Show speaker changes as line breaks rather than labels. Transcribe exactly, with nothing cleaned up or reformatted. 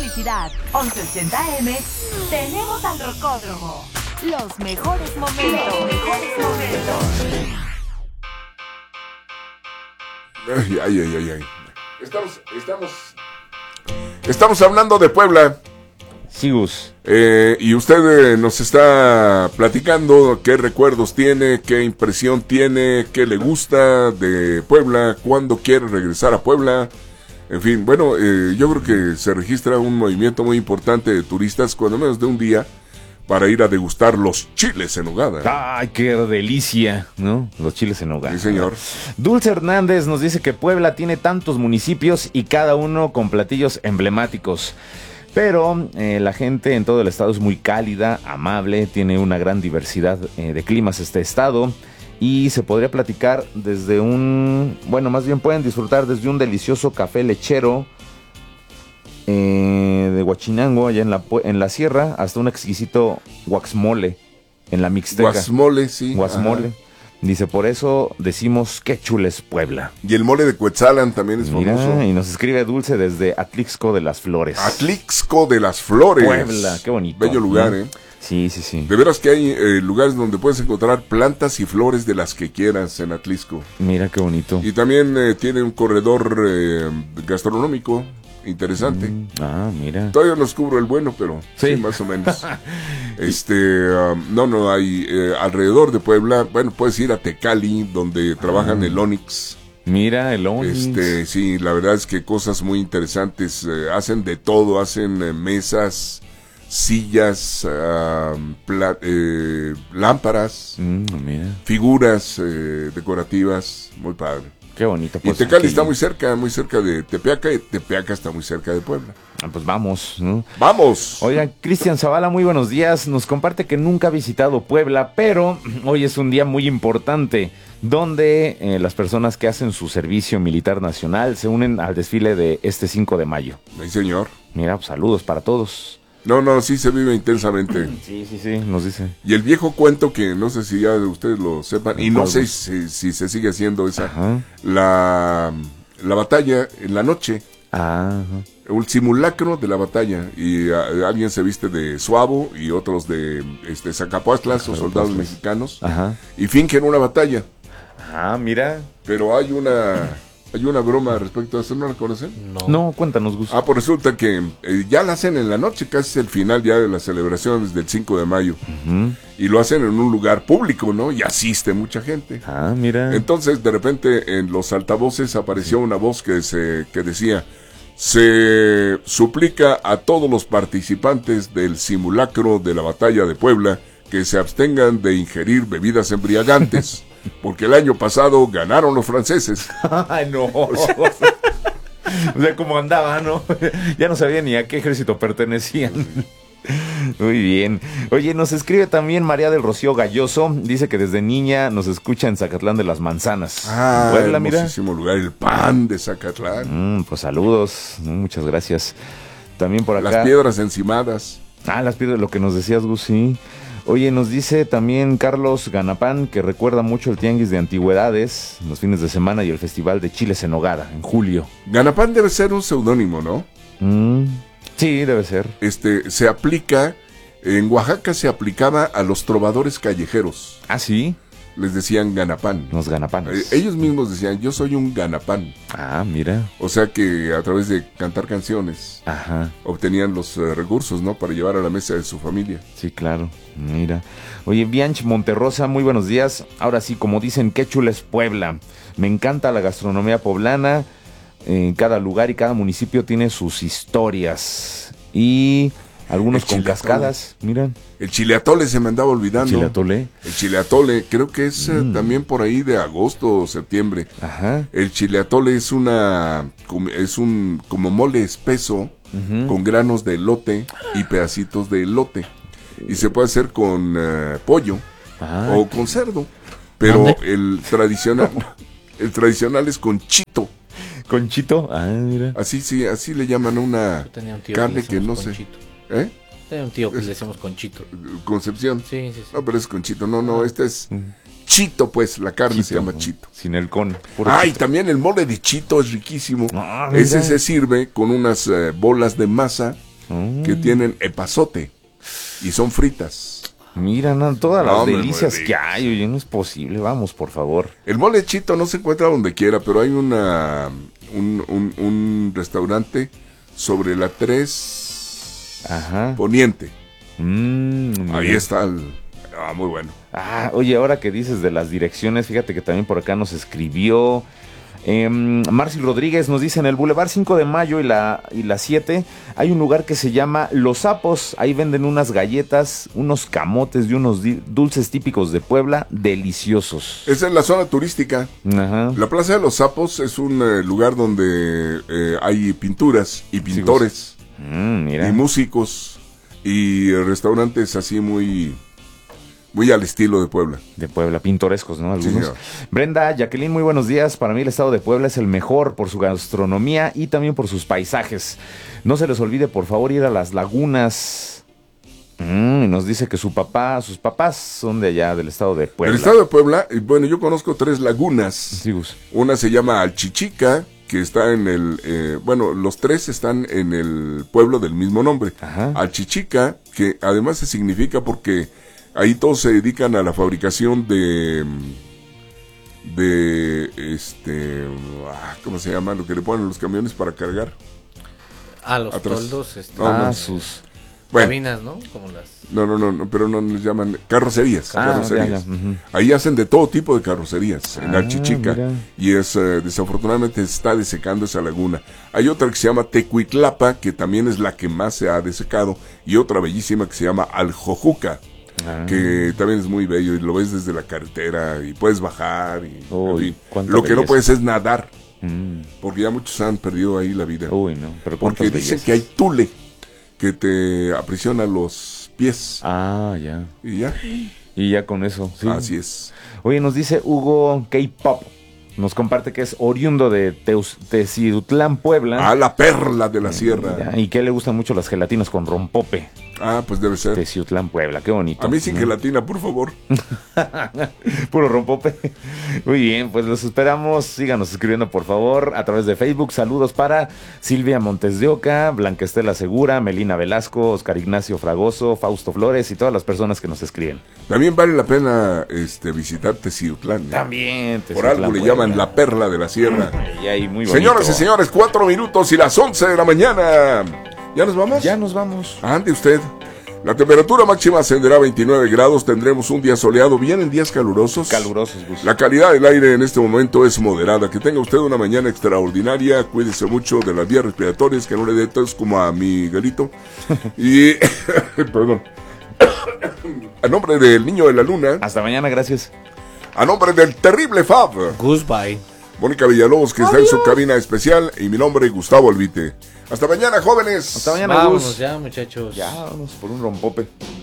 publicidad. once ochenta A M, tenemos al Rocódromo. Los mejores momentos. Los mejores momentos.
Ay, ay, ay, ay, ay. Estamos, estamos, estamos hablando de Puebla.
Sí, Gus.
Eh, y usted eh, nos está platicando qué recuerdos tiene, qué impresión tiene, qué le gusta de Puebla, cuándo quiere regresar a Puebla. En fin, bueno, eh, yo creo que se registra un movimiento muy importante de turistas, cuando menos de un día, para ir a degustar los chiles en nogada.
¡Ay, qué delicia! ¿No? Los chiles en nogada.
Sí, señor.
Dulce Hernández nos dice que Puebla tiene tantos municipios y cada uno con platillos emblemáticos. Pero eh, la gente en todo el estado es muy cálida, amable, tiene una gran diversidad eh, de climas este estado. Y se podría platicar desde un... Bueno, más bien pueden disfrutar desde un delicioso café lechero eh, de Huachinango, allá en la, en la sierra, hasta un exquisito guaxmole en la Mixteca.
Guasmole, sí.
Guasmole.
Ajá.
Dice, por eso decimos qué chules Puebla.
Y el mole de Cuetzalan también es
Mira,
famoso.
y nos escribe Dulce desde Atlixco de las Flores.
Atlixco de las Flores.
Puebla, qué bonito.
Bello lugar,
¿no?
¿eh?
Sí, sí, sí.
De veras que hay eh, lugares donde puedes encontrar plantas y flores de las que quieras en Atlixco.
Mira qué bonito.
Y también eh, tiene un corredor eh, gastronómico interesante.
Mm, ah, mira.
Todavía no descubro el bueno, pero sí,
Sí.
más o menos. este, um, no, no, hay eh, alrededor de Puebla, bueno, puedes ir a Tecali, donde trabajan
Ah.
el Onix.
Mira, el Onix.
Este, sí, la verdad es que cosas muy interesantes, eh, hacen de todo, hacen eh, mesas, sillas, uh, pla- eh, lámparas,
Mm, mira,
figuras eh, decorativas, muy padre.
qué bonito.
Y
Pues,
Tecali
aquí-
está muy cerca, muy cerca de Tepeaca, y Tepeaca está muy cerca de Puebla.
Ah, pues vamos, ¿no?
¡Vamos!
Oiga, Cristian Zavala, muy buenos días. Nos comparte que nunca ha visitado Puebla, pero hoy es un día muy importante donde eh, las personas que hacen su servicio militar nacional se unen al desfile de este cinco de mayo.
Sí, señor.
Mira, pues, saludos para todos.
No, no, sí se vive intensamente.
Sí, sí, sí, nos dice.
Y el viejo cuento que no sé si ya ustedes lo sepan, y no
¿Cuál?
sé si, si se sigue haciendo esa,
Ajá.
la, la batalla en la noche,
Ah, ajá.
un simulacro de la batalla, y a- alguien se viste de suavo y otros de este Zacapuastlas o soldados
Zacapuastlas.
mexicanos,
Ajá.
y fingen una batalla.
Ah, mira.
Pero hay una hay una broma respecto a eso, ¿no la conocen?
No.
No, cuéntanos, Gus.
Ah, pues resulta que eh, ya la hacen en la noche, casi es el final ya de las celebraciones del cinco de mayo.
Ujú.
Y lo hacen en un lugar público, ¿no? Y asiste mucha gente.
Ah, mira.
Entonces, de repente, en los altavoces apareció una voz que, se, que decía: se suplica a todos los participantes del simulacro de la batalla de Puebla que se abstengan de ingerir bebidas embriagantes, porque el año pasado ganaron los franceses.
Ay, no. O sea, cómo andaba, ¿no? Ya no sabía ni a qué ejército pertenecían. Muy bien. Oye, nos escribe también María del Rocío Galloso. Dice que desde niña nos escucha en Zacatlán de las Manzanas.
Ah,
Puebla, mira.
hermosísimo lugar, el pan de Zacatlán.
Mm, pues saludos. Mm, Muchas gracias. También por acá.
Las piedras encimadas.
Ah, las piedras, lo que nos decías, Gus, sí. Oye, nos dice también Carlos Ganapán que recuerda mucho el Tianguis de Antigüedades, los fines de semana y el Festival de Chiles en Nogada, en julio.
Ganapán debe ser un seudónimo, ¿no?
Mm, sí, debe ser.
Este, se aplica, en Oaxaca se aplicaba a los trovadores callejeros.
Ah, sí,
Les decían ganapán.
los Ganapanes.
Eh, ellos mismos decían, yo soy un ganapán.
Ah, mira.
O sea que a través de cantar canciones
Ajá,
obtenían los eh, recursos, ¿no? Para llevar a la mesa de su familia.
sí, claro. Mira. Oye, Bianch Monterrosa, muy buenos días. Ahora sí, como dicen, qué chula es Puebla. Me encanta la gastronomía poblana. En cada lugar y cada municipio tiene sus historias. Y algunos
El
con
chile
cascadas. Mira,
El chile atole se me andaba olvidando.
chile atole.
El chile atole, creo que es eh,
Mm.
también por ahí de agosto o septiembre.
Ajá.
El chile atole es una com- es un como mole espeso
Ujú.
con granos de elote y pedacitos de elote. Y se puede hacer con eh, pollo
Ah,
o con cerdo. Pero
¿Dónde?
el tradicional el tradicional es con chito.
Conchito. Ah, mira.
Así sí, así le llaman a una
Yo tenía un tío
carne
le
que no
decíamos
sé.
Conchito.
¿Eh?
Tenía un tío que le decíamos Conchito.
Concepción.
Sí, sí, sí.
No, pero es con chito. No, no, este es chito, pues, la carne se llama chito.
Sin el con. puro
Ah, y
chito.
también el mole de chito es riquísimo.
Ah, mira.
Ese se sirve con unas eh, bolas de masa
Mm.
que tienen epazote y son fritas.
Mira, no, todas
No,
las
hombre,
delicias
muy
que hay, oye, no es posible, vamos, por favor.
El mole chito no se encuentra donde quiera, pero hay una un, un, un restaurante sobre la tres
Ajá.
Poniente.
Mm,
Ahí
mira.
está el... Ah, muy bueno.
Ah, oye, ahora que dices de las direcciones, fíjate que también por acá nos escribió eh, Marci Rodríguez, nos dice en el Boulevard cinco de Mayo y la, y la siete hay un lugar que se llama Los Sapos, ahí venden unas galletas, unos camotes y unos di- dulces típicos de Puebla, deliciosos.
Esa es la zona turística.
Ajá.
La Plaza de los Sapos es un eh, lugar donde eh, hay pinturas y pintores
Mm, mira.
y músicos y eh, restaurantes así muy muy al estilo de Puebla.
De Puebla, pintorescos, ¿no? Algunos.
señor.
Brenda, Jacqueline, muy buenos días. Para mí el estado de Puebla es el mejor por su gastronomía y también por sus paisajes. No se les olvide, por favor, ir a las lagunas. Mm, y nos dice que su papá, sus papás son de allá, del estado de Puebla.
El estado de Puebla, y bueno, yo conozco tres lagunas.
Sí, Gus.
Una se llama Alchichica, que está en el, eh, bueno, los tres están en el pueblo del mismo nombre.
Ajá.
Alchichica, que además se significa porque ahí todos se dedican a la fabricación de, de, este, ah, ¿cómo se llama? Lo que le ponen los camiones para cargar.
Ah, los
Atrás.
toldos, este,
No,
ah,
no.
sus...
Bueno,
cabinas, ¿no? Como las...
no, no, no, no, pero no les llaman carrocerías.
Ah,
carrocerías.
ya, ya, ujú.
Ahí hacen de todo tipo de carrocerías en
Ah,
Alchichica.
mira.
Y es, eh, desafortunadamente, está desecando esa laguna. Hay otra que se llama Tecuitlapa, que también es la que más se ha desecado. Y otra bellísima que se llama Aljojuca,
Ah.
que también es muy bello. Y lo ves desde la carretera y puedes bajar. Y, en
Uy,
fin.
cuánta
Lo que no
belleza.
puedes es nadar,
Mm.
porque ya muchos han perdido ahí la vida.
Uy, no, pero
porque
cuántas
dicen
bellezas.
que hay tule que te aprisiona los pies.
Ah, ya.
Y ya,
Y ya con eso, sí.
así es.
Oye, nos dice Hugo K-Pop. Nos comparte que es oriundo de Teus- Teciutlán, Puebla.
Ah, la perla de la sierra.
Mira, y que le gustan mucho las gelatinas con rompope.
Ah, pues debe ser.
Teciutlán, Puebla, qué bonito.
A mí sin
¿no?
gelatina, por favor.
Puro rompope. Muy bien, pues los esperamos. Síganos escribiendo, por favor, a través de Facebook. Saludos para Silvia Montes de Oca, Blanca Estela Segura, Melina Velasco, Oscar Ignacio Fragoso, Fausto Flores y todas las personas que nos escriben.
También vale la pena este, visitar Teciutlán. ¿eh?
También.
Por algo le llaman la perla de la sierra.
Y ahí muy bonito.
Señoras y señores, cuatro minutos y las once de la mañana. ¿Ya nos vamos?
Ya nos vamos.
Ande usted. La temperatura máxima ascenderá a veintinueve grados. Tendremos un día soleado. Vienen días calurosos.
Calurosos, Gus.
La calidad del aire en este momento es moderada. Que tenga usted una mañana extraordinaria. Cuídese mucho de las vías respiratorias, que no le dé tos como a mi galito. Y, perdón. A nombre del niño de la luna,
Hasta mañana, gracias.
a nombre del terrible Fab,
Goodbye.
Mónica Villalobos, que está en su cabina especial, y mi nombre, Gustavo Albite. Hasta mañana, jóvenes.
Hasta mañana,
Vámonos
Gus.
ya, muchachos.
Ya, vamos por un rompope.